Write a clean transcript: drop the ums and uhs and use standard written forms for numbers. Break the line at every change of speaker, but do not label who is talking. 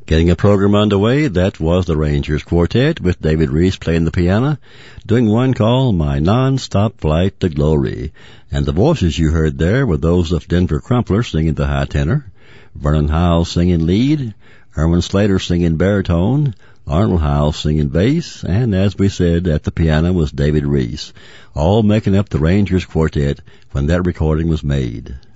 Getting a program underway, that was the Rangers Quartet with David Reese playing the piano, doing one called My Non-Stop Flight to Glory. And the voices you heard there were those of Denver Crumpler singing the high tenor, Vernon Howell singing lead, Erwin Slater singing baritone, Arnold Howell singing bass, and as we said, at the piano was David Reese, all making up the Rangers Quartet when that recording was made.